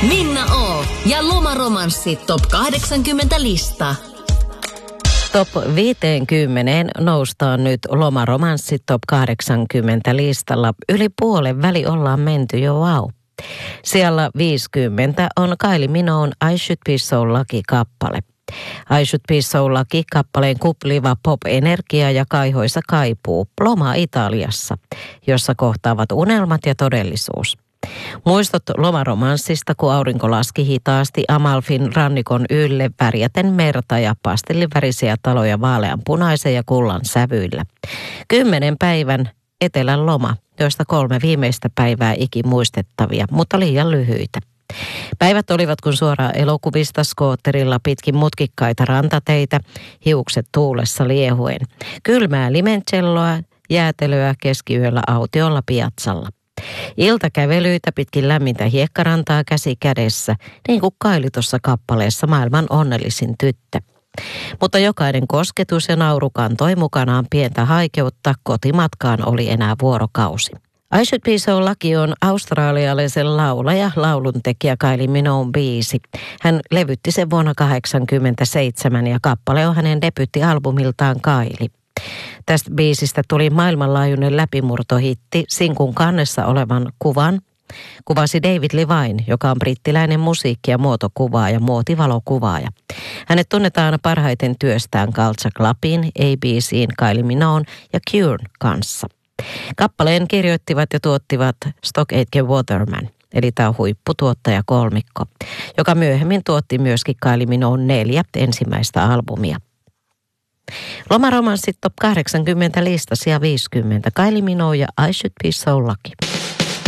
Minna O. ja Lomaromanssi Top 80 lista. Top 50 noustaan nyt Lomaromanssi Top 80 listalla. Yli puolen väli ollaan menty jo, wow. Siellä 50 on Kylie Minogue'n I Should Be So Lucky-kappale. I Should Be So Lucky-kappaleen kupliva pop-energia ja kaihoisa kaipuu loma Italiassa, jossa kohtaavat unelmat ja todellisuus. Muistot lomaromanssista, kun aurinko laski hitaasti Amalfin rannikon ylle värjäten merta ja pastellivärisiä taloja vaaleanpunaisen ja kullan sävyillä. 10 päivän etelän loma, joista 3 viimeistä päivää ikimuistettavia, mutta liian lyhyitä. Päivät olivat kun suoraan elokuvista skootterilla pitkin mutkikkaita rantateitä, hiukset tuulessa liehuen. Kylmää limoncelloa, jäätelöä keskiyöllä autiolla piatsalla. Iltakävelyitä pitkin lämmintä hiekkarantaa käsi kädessä, niin kuin Kylie tuossa kappaleessa maailman onnellisin tyttö. Mutta jokainen kosketus ja nauru kantoi mukanaan pientä haikeutta, kotimatkaan oli enää vuorokausi. I Should Be So Lucky on australialaisen laulaja, lauluntekijä Kylie Minogue'n biisi. Hän levytti sen vuonna 1987 ja kappale on hänen debyyttialbumiltaan Kylie. Tästä biisistä tuli maailmanlaajuinen läpimurtohitti. Sinkun kannessa olevan kuvan kuvasi David Levine, joka on brittiläinen musiikki- ja muotokuvaaja ja muotivalokuvaaja. Hänet tunnetaan parhaiten työstään Culture Clubin, ABC:n, Kylie Minogue'n ja Curen kanssa. Kappaleen kirjoittivat ja tuottivat Stock Aitken Waterman, eli tämä huipputuottaja kolmikko, joka myöhemmin tuotti myöskin Kylie Minogue'n 4 ensimmäistä albumia. Lomaromanssit Top 80 listasi ja 50. Kylie Minogue ja I Should Be So Lucky.